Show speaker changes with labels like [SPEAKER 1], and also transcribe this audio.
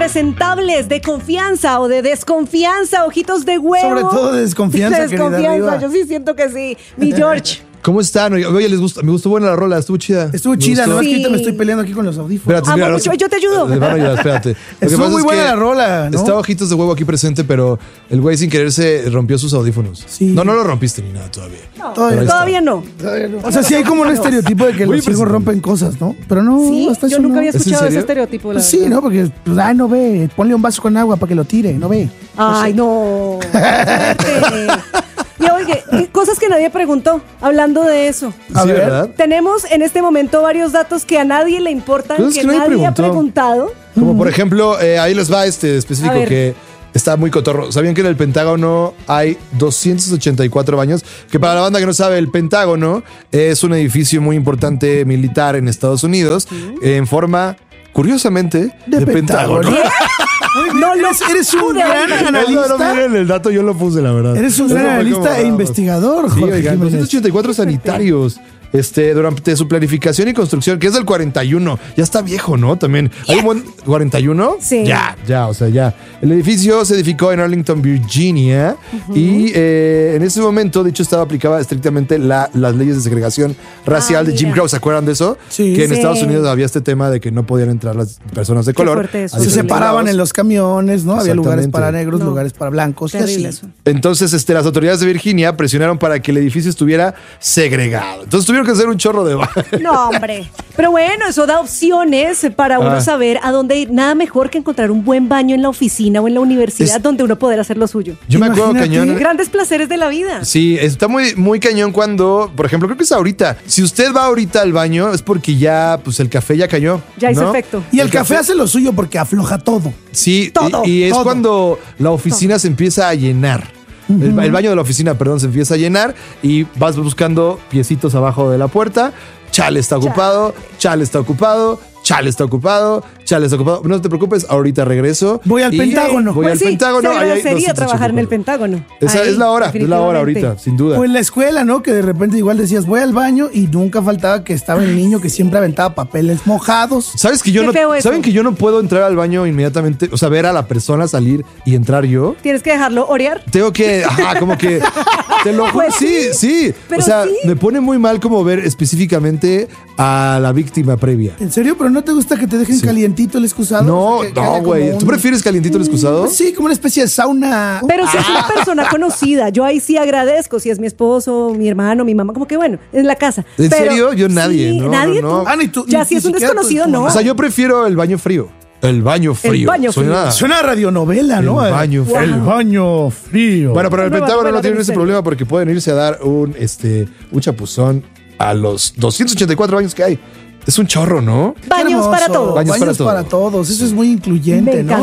[SPEAKER 1] impresentables, de confianza o de desconfianza, ojitos de huevo.
[SPEAKER 2] Sobre todo de desconfianza,
[SPEAKER 1] De desconfianza,
[SPEAKER 2] querida Riva.
[SPEAKER 1] yo sí siento que sí. Mi George.
[SPEAKER 3] ¿Cómo están? Oye, ¿les gustó? Me gustó buena la rola, estuvo chida.
[SPEAKER 2] Estuvo chida,
[SPEAKER 3] ¿no?
[SPEAKER 2] nomás que ahorita
[SPEAKER 1] Sí.
[SPEAKER 2] me estoy peleando aquí con los audífonos.
[SPEAKER 3] Espérate, mira,
[SPEAKER 1] Vamos, yo te ayudo.
[SPEAKER 3] Les van a ayudar, espérate. Lo que
[SPEAKER 2] Estuvo
[SPEAKER 3] pasa
[SPEAKER 2] muy
[SPEAKER 3] es
[SPEAKER 2] buena
[SPEAKER 3] que
[SPEAKER 2] la rola, ¿no?
[SPEAKER 3] Estaba Ojitos de Huevo aquí presente, pero el güey sin querer se rompió sus audífonos.
[SPEAKER 2] Sí.
[SPEAKER 3] No lo rompiste ni nada todavía.
[SPEAKER 1] Todavía no.
[SPEAKER 2] O sea, sí hay como un estereotipo de que
[SPEAKER 3] Muy
[SPEAKER 2] los hijos
[SPEAKER 3] impresionante.
[SPEAKER 2] rompen cosas, ¿no? Pero no,
[SPEAKER 1] Sí,
[SPEAKER 2] hasta
[SPEAKER 1] yo
[SPEAKER 2] eso
[SPEAKER 1] nunca
[SPEAKER 2] no.
[SPEAKER 1] había
[SPEAKER 3] ¿Es en
[SPEAKER 1] escuchado ese
[SPEAKER 3] serio?
[SPEAKER 1] estereotipo. La
[SPEAKER 2] Pues sí,
[SPEAKER 1] verdad.
[SPEAKER 2] ¿no? Porque, pues, no ve. Ponle un vaso con agua para que lo tire, no ve.
[SPEAKER 1] Ay, no. Fuerte. Y oye, cosas que nadie preguntó, hablando de eso.
[SPEAKER 2] A
[SPEAKER 3] Sí,
[SPEAKER 2] ver.
[SPEAKER 3] ¿verdad?
[SPEAKER 1] Tenemos en este momento varios datos que a nadie le importan,
[SPEAKER 3] Cosas
[SPEAKER 1] que
[SPEAKER 3] que nadie
[SPEAKER 1] nadie ha
[SPEAKER 3] preguntó.
[SPEAKER 1] preguntado.
[SPEAKER 3] Como por ejemplo, ahí les va este específico
[SPEAKER 1] A ver.
[SPEAKER 3] que está muy cotorro. ¿Sabían que en el Pentágono hay 284 baños? Que para la banda que no sabe, el Pentágono es un edificio muy importante militar en Estados Unidos en forma, curiosamente,
[SPEAKER 2] De Pentágono.
[SPEAKER 1] No,
[SPEAKER 2] Eres un gran
[SPEAKER 3] No,
[SPEAKER 2] analista.
[SPEAKER 3] miren el dato, yo lo puse, la verdad.
[SPEAKER 2] Eres un
[SPEAKER 3] Eso
[SPEAKER 2] gran
[SPEAKER 3] fue
[SPEAKER 2] analista
[SPEAKER 3] como,
[SPEAKER 2] e
[SPEAKER 3] vamos.
[SPEAKER 2] investigador,
[SPEAKER 3] Sí,
[SPEAKER 2] Jorge
[SPEAKER 3] oigan,
[SPEAKER 2] Jiménez.
[SPEAKER 3] 284 sanitarios. Durante su planificación y construcción, que es del 41. Ya está viejo, ¿no? También. ¿Hay un buen 41?
[SPEAKER 1] Sí.
[SPEAKER 3] Ya, o sea, ya. El edificio se edificó en Arlington, Virginia. Y en ese momento, de hecho, aplicaba estrictamente las leyes de segregación racial de Jim
[SPEAKER 1] mira.
[SPEAKER 3] Crow. ¿Se acuerdan de eso?
[SPEAKER 2] Sí.
[SPEAKER 3] Que en
[SPEAKER 1] Sí.
[SPEAKER 3] Estados Unidos había este tema de que no podían entrar las personas de color.
[SPEAKER 1] fuerte eso.
[SPEAKER 3] a
[SPEAKER 2] Se
[SPEAKER 3] diferentes
[SPEAKER 2] separaban
[SPEAKER 3] lados.
[SPEAKER 2] en los camiones, ¿no? Había lugares
[SPEAKER 3] Exactamente.
[SPEAKER 2] para negros,
[SPEAKER 1] No.
[SPEAKER 2] lugares para blancos. y
[SPEAKER 1] Terrible
[SPEAKER 2] así.
[SPEAKER 1] eso.
[SPEAKER 3] Entonces, las autoridades de Virginia presionaron para que el edificio estuviera segregado. Entonces tuvieron que hacer un chorro de
[SPEAKER 1] No, hombre. Pero bueno, eso da opciones para uno saber a dónde ir. Nada mejor que encontrar un buen baño en la oficina o en la universidad
[SPEAKER 3] Es-
[SPEAKER 1] donde uno poder hacer lo suyo.
[SPEAKER 3] Yo me acuerdo
[SPEAKER 2] Imagínate.
[SPEAKER 3] cañón.
[SPEAKER 1] Grandes placeres de la vida.
[SPEAKER 3] Sí, está muy, muy cañón cuando, por ejemplo, creo que es ahorita. Si usted va ahorita al baño es porque ya, pues el café ya cayó.
[SPEAKER 1] Ya hizo
[SPEAKER 3] ¿no?
[SPEAKER 1] efecto.
[SPEAKER 2] Y el café hace lo suyo porque afloja todo.
[SPEAKER 3] Sí,
[SPEAKER 1] Todo,
[SPEAKER 3] y es
[SPEAKER 2] todo.
[SPEAKER 3] cuando la oficina se empieza a llenar. El baño de la oficina, perdón, se empieza a llenar y vas buscando piecitos abajo de la puerta. Chale está ocupado, chale está ocupado, chale está ocupado, chale está ocupado. No te preocupes, ahorita regreso.
[SPEAKER 2] Voy al
[SPEAKER 3] Y
[SPEAKER 2] Pentágono.
[SPEAKER 3] Voy
[SPEAKER 1] Pues
[SPEAKER 3] al
[SPEAKER 1] sí,
[SPEAKER 3] Pentágono.
[SPEAKER 1] se
[SPEAKER 3] ahí hay
[SPEAKER 1] agradecería
[SPEAKER 3] 284.
[SPEAKER 1] trabajar en el Pentágono.
[SPEAKER 3] Esa
[SPEAKER 1] Ahí,
[SPEAKER 3] es la hora
[SPEAKER 1] definitivamente.
[SPEAKER 3] ahorita, sin duda.
[SPEAKER 2] O en la escuela, ¿no? Que de repente igual decías, voy al baño y nunca faltaba que estaba el niño que siempre aventaba papeles mojados.
[SPEAKER 3] ¿Sabes que yo
[SPEAKER 1] Qué
[SPEAKER 3] no,
[SPEAKER 1] feo eso.
[SPEAKER 3] ¿Saben que yo no puedo entrar al baño inmediatamente? O sea, ver a la persona salir y entrar yo.
[SPEAKER 1] Tienes que dejarlo orear.
[SPEAKER 3] Tengo que, como que, te lo juro,
[SPEAKER 1] Pues
[SPEAKER 3] sí, sí.
[SPEAKER 1] pero
[SPEAKER 3] O sea,
[SPEAKER 1] sí.
[SPEAKER 3] me pone muy mal como ver específicamente a la víctima previa.
[SPEAKER 2] ¿En serio? ¿Pero no te gusta que te dejen calientito el excusado?
[SPEAKER 3] No,
[SPEAKER 2] O sea, que haga
[SPEAKER 3] no,
[SPEAKER 2] como
[SPEAKER 3] güey.
[SPEAKER 2] un-
[SPEAKER 3] ¿Tú prefieres calientito el excusado?
[SPEAKER 2] Pues sí, como una especie de sauna.
[SPEAKER 1] Pero si es una persona conocida, yo ahí sí agradezco. Si es mi esposo, mi hermano, mi mamá, como que bueno, en la casa.
[SPEAKER 3] ¿En
[SPEAKER 1] Pero
[SPEAKER 3] serio? Yo nadie,
[SPEAKER 1] sí,
[SPEAKER 3] no,
[SPEAKER 1] nadie.
[SPEAKER 3] no, no.
[SPEAKER 1] tú.
[SPEAKER 2] Ah, ni tú-
[SPEAKER 1] Ya
[SPEAKER 2] ni
[SPEAKER 1] si es un
[SPEAKER 2] siquiera tu-
[SPEAKER 1] desconocido,
[SPEAKER 2] tu
[SPEAKER 1] no.
[SPEAKER 2] mamá.
[SPEAKER 3] O sea, yo prefiero el baño frío. El baño frío.
[SPEAKER 1] baño frío.
[SPEAKER 2] Suena a radionovela, ¿no?
[SPEAKER 3] El baño frío.
[SPEAKER 2] El baño frío.
[SPEAKER 3] Bueno, pero en el
[SPEAKER 1] Nueva
[SPEAKER 3] Pentágono
[SPEAKER 1] novela
[SPEAKER 3] no tienen
[SPEAKER 1] de
[SPEAKER 3] ese
[SPEAKER 1] misterio.
[SPEAKER 3] problema porque pueden irse a dar un chapuzón a los 284 baños que hay. Es un chorro, ¿no?
[SPEAKER 1] Baños para
[SPEAKER 2] Hermoso.
[SPEAKER 1] todos.
[SPEAKER 3] Baños para todo.
[SPEAKER 2] todos. Eso es muy incluyente,
[SPEAKER 1] Me
[SPEAKER 2] ¿no?